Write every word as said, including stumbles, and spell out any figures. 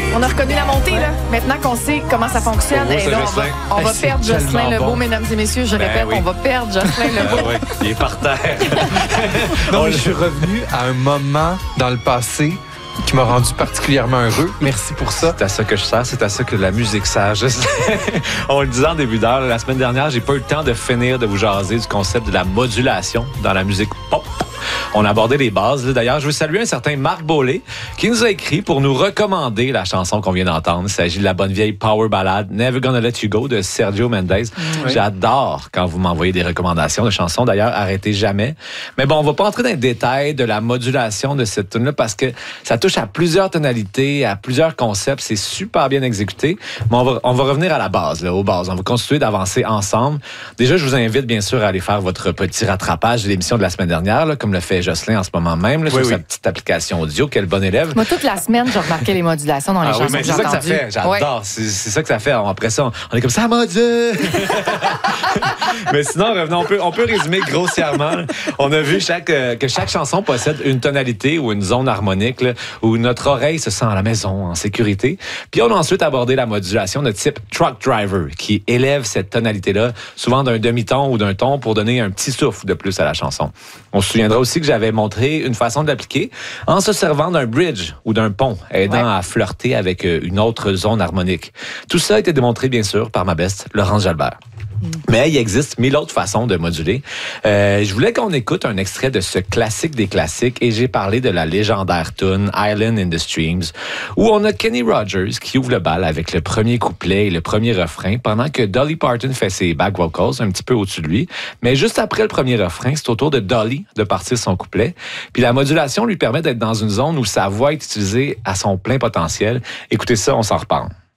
On a reconnu la montée, là. Maintenant qu'on sait comment ça fonctionne, Beau, et là, on va, on va c'est perdre Jocelyn Lebeau, bon. mesdames et messieurs. Je Ben répète, oui. on va perdre Jocelyn Lebeau. Ah oui, il est par terre. Non, mais je suis revenu à un moment dans le passé qui m'a rendu particulièrement heureux. Merci pour ça. C'est à ça que je sers, c'est à ça que la musique sert. Je sais. On le disait en début d'heure, la semaine dernière, j'ai pas eu le temps de finir de vous jaser du concept de la modulation dans la musique pop. On a abordé les bases. D'ailleurs, je veux saluer un certain Marc Beaulé qui nous a écrit pour nous recommander la chanson qu'on vient d'entendre. Il s'agit de la bonne vieille power ballade Never Gonna Let You Go de Sergio Mendes. Oui. J'adore quand vous m'envoyez des recommandations de chansons. D'ailleurs, arrêtez jamais. Mais bon, on va pas entrer dans les détails de la modulation de cette tune-là parce que ça touche à plusieurs tonalités, à plusieurs concepts. C'est super bien exécuté. Mais on va, on va revenir à la base, là, aux bases. On va continuer d'avancer ensemble. Déjà, je vous invite bien sûr à aller faire votre petit rattrapage de l'émission de la semaine dernière, là, comme le fait Jocelyn en ce moment même, là, oui, sur oui. sa petite application audio. Quel bon élève. Moi, toute la semaine, je remarquais les modulations dans les ah, chansons oui, mais que c'est j'ai ça que ça entendues. fait. J'adore. Ouais. C'est, c'est ça que ça fait. Après ça, on, on est comme ça, module. Mais sinon, revenons, on peut, on peut résumer grossièrement. Là. On a vu chaque, euh, que chaque chanson possède une tonalité ou une zone harmonique là, où notre oreille se sent à la maison, en sécurité. Puis on a ensuite abordé la modulation de type truck driver qui élève cette tonalité-là, souvent d'un demi-ton ou d'un ton pour donner un petit souffle de plus à la chanson. On se souviendra aussi que j'avais montré une façon de l'appliquer en se servant d'un bridge ou d'un pont, aidant ouais. à flirter avec une autre zone harmonique. Tout ça a été démontré, bien sûr, par ma best, Laurence Jalbert. Mais il existe mille autres façons de moduler. Euh, je voulais qu'on écoute un extrait de ce classique des classiques et j'ai parlé de la légendaire tune Island in the Streams où on a Kenny Rogers qui ouvre le bal avec le premier couplet et le premier refrain pendant que Dolly Parton fait ses back vocals un petit peu au-dessus de lui. Mais juste après le premier refrain, c'est au tour de Dolly de partir son couplet. Puis la modulation lui permet d'être dans une zone où sa voix est utilisée à son plein potentiel. Écoutez ça, on s'en reparle.